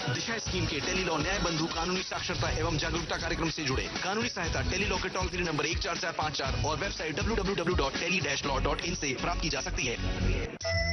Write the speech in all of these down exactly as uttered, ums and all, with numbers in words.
दिशा scheme के tele law न्याय बंधु कानूनी साक्षरता एवं जागरूकता कार्यक्रम से जुड़े। कानूनी सहायता टेली लॉ के टोल फ्री नंबर एक चार चार पाँच चार और website W W W dot tele dash law dot in से प्राप्त की जा सकती है।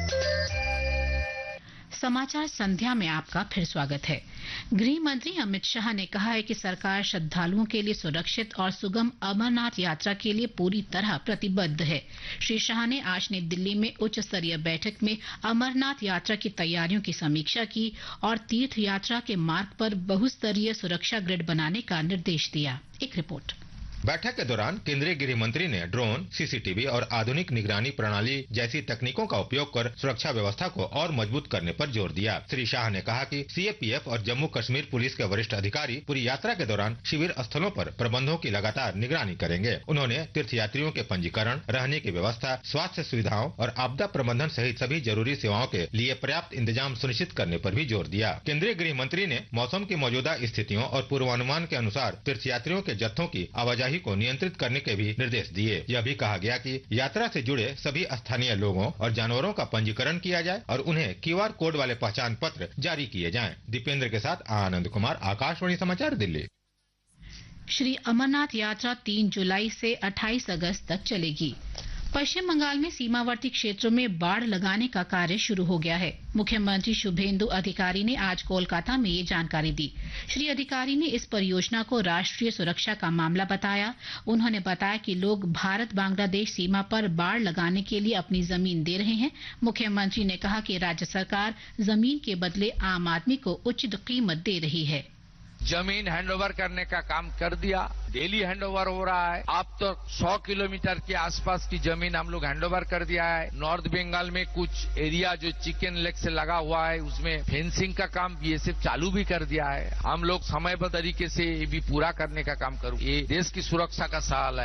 समाचार संध्या में आपका फिर स्वागत है। गृह मंत्री अमित शाह ने कहा है कि सरकार श्रद्धालुओं के लिए सुरक्षित और सुगम अमरनाथ यात्रा के लिए पूरी तरह प्रतिबद्ध है। श्री शाह ने आज नई दिल्ली में उच्च स्तरीय बैठक में अमरनाथ यात्रा की तैयारियों की समीक्षा की और तीर्थ यात्रा के मार्ग पर बहुस्तरीय सुरक्षा ग्रिड बनाने का निर्देश दिया। एक रिपोर्ट। बैठक के दौरान केंद्रीय गृह मंत्री ने ड्रोन, सीसीटीवी और आधुनिक निगरानी प्रणाली जैसी तकनीकों का उपयोग कर सुरक्षा व्यवस्था को और मजबूत करने पर जोर दिया। श्री शाह ने कहा कि सीएपीएफ और जम्मू कश्मीर पुलिस के वरिष्ठ अधिकारी पूरी यात्रा के दौरान शिविर स्थलों पर प्रबंधों की लगातार निगरानी करेंगे। उन्होंने तीर्थयात्रियों के पंजीकरण, रहने की व्यवस्था, स्वास्थ्य सुविधाओं और आपदा प्रबंधन सहित सभी जरूरी सेवाओं के लिए पर्याप्त इंतजाम सुनिश्चित करने पर भी जोर दिया। केंद्रीय गृह मंत्री ने मौसम की मौजूदा स्थितियों और पूर्वानुमान के अनुसार तीर्थयात्रियों के जत्थों की आवाजाही को नियंत्रित करने के भी निर्देश दिए। यह भी कहा गया कि यात्रा से जुड़े सभी स्थानीय लोगों और जानवरों का पंजीकरण किया जाए और उन्हें क्यूआर कोड वाले पहचान पत्र जारी किए जाएं। दीपेंद्र के साथ आनंद कुमार, आकाशवाणी समाचार, दिल्ली। श्री अमरनाथ यात्रा तीन जुलाई से अट्ठाईस अगस्त तक चलेगी। पश्चिम बंगाल में सीमावर्ती क्षेत्रों में बाढ़ लगाने का कार्य शुरू हो गया है। मुख्यमंत्री शुभेंदु अधिकारी ने आज कोलकाता में ये जानकारी दी। श्री अधिकारी ने इस परियोजना को राष्ट्रीय सुरक्षा का मामला बताया। उन्होंने बताया कि लोग भारत बांग्लादेश सीमा पर बाढ़ लगाने के लिए अपनी जमीन दे रहे हैं। मुख्यमंत्री ने कहा कि राज्य सरकार जमीन के बदले आम आदमी को उचित कीमत दे रही है। जमीन हैंडओवर करने का काम कर दिया, डेली हैंडओवर हो रहा है। अब तो सौ किलोमीटर के आसपास की जमीन हम लोग हैंडओवर कर दिया है। नॉर्थ बंगाल में कुछ एरिया जो चिकन लेग से लगा हुआ है उसमें फेंसिंग का काम बीएसएफ चालू भी कर दिया है। हम लोग समयबद्ध तरीके से ये भी पूरा करने का काम करूँ। ये देश की सुरक्षा का सवाल है।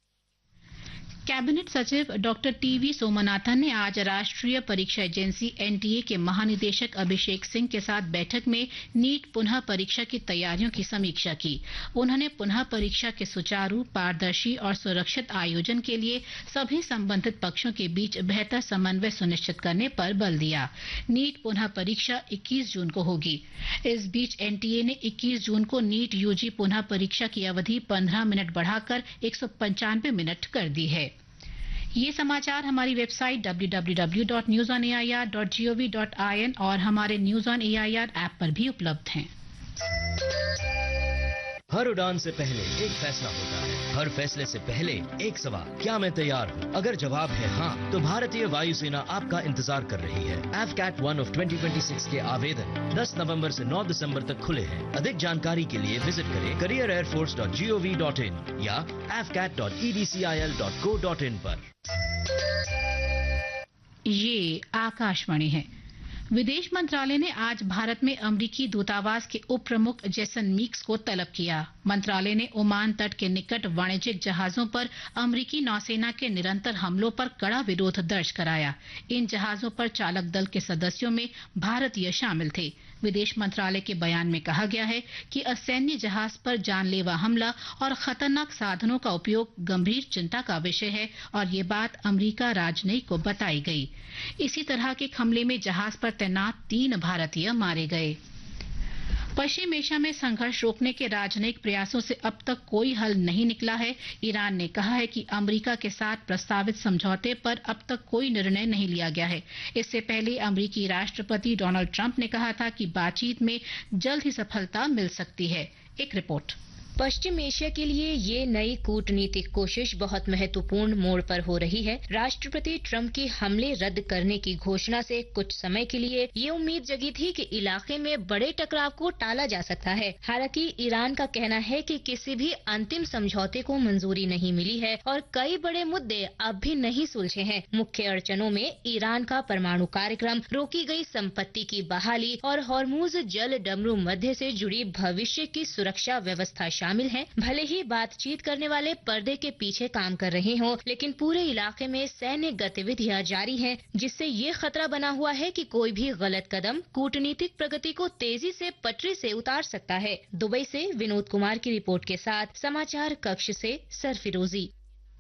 कैबिनेट सचिव डॉक्टर टीवी सोमनाथन ने आज राष्ट्रीय परीक्षा एजेंसी एनटीए के महानिदेशक अभिषेक सिंह के साथ बैठक में नीट पुनः परीक्षा की तैयारियों की समीक्षा की। उन्होंने पुनः परीक्षा के सुचारू, पारदर्शी और सुरक्षित आयोजन के लिए सभी संबंधित पक्षों के बीच बेहतर समन्वय सुनिश्चित करने पर बल दिया। नीट पुनः परीक्षा इक्कीस जून को होगी। इस बीच एनटीए ने इक्कीस जून को नीट यूजी पुनः परीक्षा की अवधि पंद्रह मिनट बढ़ाकर एक सौ पंचानवे मिनट कर दी है। ये समाचार हमारी website W W W dot news on A I R dot G O V dot I N और हमारे news on A I R app पर भी उपलब्ध हैं। हर उड़ान से पहले एक फैसला होता है, हर फैसले से पहले एक सवाल, क्या मैं तैयार हूँ? अगर जवाब है हाँ, तो भारतीय वायुसेना आपका इंतजार कर रही है। F cat one of twenty twenty six के आवेदन दस नवंबर से नौ दिसंबर तक खुले हैं। अधिक जानकारी के लिए विजिट करें career air force dot G O V dot in या F cat dot E D C I L dot co dot in पर। ये आकाशवाणी है। विदेश मंत्रालय ने आज भारत में अमेरिकी दूतावास के उप प्रमुख जेसन मीक्स को तलब किया। मंत्रालय ने ओमान तट के निकट वाणिज्यिक जहाजों पर अमेरिकी नौसेना के निरंतर हमलों पर कड़ा विरोध दर्ज कराया। इन जहाजों पर चालक दल के सदस्यों में भारतीय शामिल थे। विदेश मंत्रालय के बयान में कहा गया है कि असैन्य जहाज पर जानलेवा हमला और खतरनाक साधनों का उपयोग गंभीर चिंता का विषय है और ये बात अमेरिका राजनयिक को बताई गई। इसी तरह के हमले में जहाज पर तैनात तीन भारतीय मारे गए। पश्चिम एशिया में संघर्ष रोकने के राजनयिक प्रयासों से अब तक कोई हल नहीं निकला है। ईरान ने कहा है कि अमेरिका के साथ प्रस्तावित समझौते पर अब तक कोई निर्णय नहीं लिया गया है। इससे पहले अमेरिकी राष्ट्रपति डोनाल्ड ट्रंप ने कहा था कि बातचीत में जल्द ही सफलता मिल सकती है। एक रिपोर्ट। पश्चिम एशिया के लिए ये नई कूटनीतिक कोशिश बहुत महत्वपूर्ण मोड़ पर हो रही है। राष्ट्रपति ट्रंप की हमले रद्द करने की घोषणा से कुछ समय के लिए ये उम्मीद जगी थी कि इलाके में बड़े टकराव को टाला जा सकता है। हालांकि ईरान का कहना है कि किसी भी अंतिम समझौते को मंजूरी नहीं मिली है और कई बड़े मुद्दे अब भी नहीं सुलझे हैं। मुख्य अड़चनों में ईरान का परमाणु कार्यक्रम, रोकी गई संपत्ति की बहाली और हॉर्मुज जल डमरू मध्य से जुड़ी भविष्य की सुरक्षा व्यवस्था शामिल हैं। भले ही बातचीत करने वाले पर्दे के पीछे काम कर रहे हों, लेकिन पूरे इलाके में सैन्य गतिविधियां जारी हैं, जिससे ये खतरा बना हुआ है कि कोई भी गलत कदम कूटनीतिक प्रगति को तेजी से पटरी से उतार सकता है। दुबई से विनोद कुमार की रिपोर्ट के साथ समाचार कक्ष से सरफिरोजी।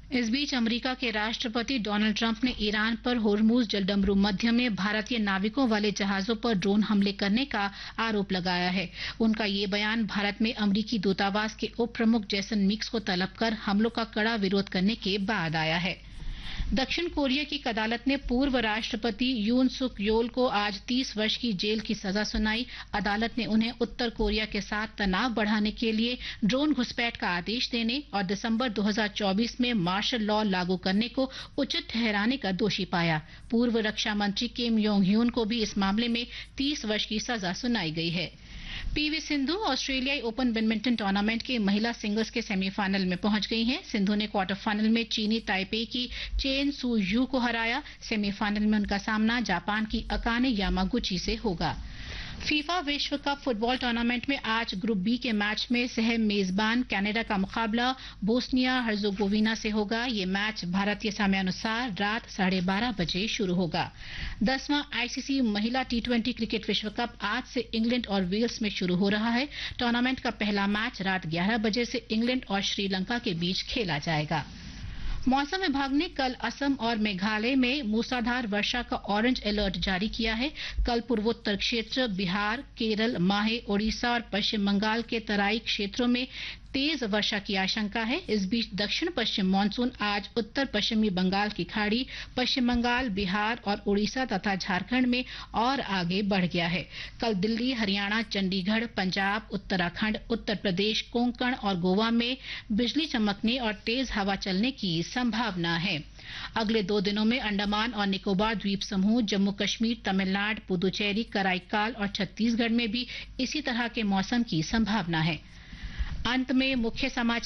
इस बीच अमेरिका के राष्ट्रपति डोनाल्ड ट्रंप ने ईरान पर होर्मुज जलडमरू मध्य में भारतीय नाविकों वाले जहाजों पर ड्रोन हमले करने का आरोप लगाया है। उनका ये बयान भारत में अमेरिकी दूतावास के उप प्रमुख जेसन मीक्स को तलब कर हमलों का कड़ा विरोध करने के बाद आया है। दक्षिण कोरिया की एक अदालत ने पूर्व राष्ट्रपति यून सुक योल को आज तीस वर्ष की जेल की सजा सुनाई। अदालत ने उन्हें उत्तर कोरिया के साथ तनाव बढ़ाने के लिए ड्रोन घुसपैठ का आदेश देने और दिसंबर दो हज़ार चौबीस में मार्शल लॉ लागू करने को उचित ठहराने का दोषी पाया। पूर्व रक्षा मंत्री किम योंग ह्यून को भी इस मामले में तीस वर्ष की सजा सुनाई गई है। पीवी सिंधु ऑस्ट्रेलियाई ओपन बैडमिंटन टूर्नामेंट के महिला सिंगल्स के सेमीफाइनल में पहुंच गई हैं। सिंधु ने क्वार्टर फाइनल में चीनी ताइपे की चेन सू यू को हराया। सेमीफाइनल में उनका सामना जापान की अकाने यामागुची से होगा। फीफा विश्व कप फुटबॉल टूर्नामेंट में आज ग्रुप बी के मैच में सह मेजबान कनाडा का मुकाबला बोस्निया हर्जोगोविना से होगा। ये मैच भारतीय समयानुसार रात साढ़े बारह बजे शुरू होगा। दसवां आईसीसी महिला टी ट्वेंटी क्रिकेट विश्व कप आज से इंग्लैंड और वेल्स में शुरू हो रहा है। टूर्नामेंट का पहला मैच रात ग्यारह बजे से इंग्लैंड और श्रीलंका के बीच खेला जाएगा। मौसम विभाग ने कल असम और मेघालय में मूसलाधार वर्षा का ऑरेंज अलर्ट जारी किया है। कल पूर्वोत्तर क्षेत्र, बिहार, केरल, माहे, ओडिशा और पश्चिम बंगाल के तराई क्षेत्रों में तेज वर्षा की आशंका है। इस बीच दक्षिण पश्चिम मानसून आज उत्तर पश्चिमी बंगाल की खाड़ी, पश्चिम बंगाल, बिहार और उड़ीसा तथा झारखंड में और आगे बढ़ गया है। कल दिल्ली, हरियाणा, चंडीगढ़, पंजाब, उत्तराखंड, उत्तर प्रदेश, कोंकण और गोवा में बिजली चमकने और तेज हवा चलने की संभावना है। अगले दो दिनों में अंडमान और निकोबार द्वीप समूह, जम्मू कश्मीर, तमिलनाडु, पुदुचेरी, कराईकाल और छत्तीसगढ़ में भी इसी तरह के मौसम की संभावना है। अंत में मुख्य समाचार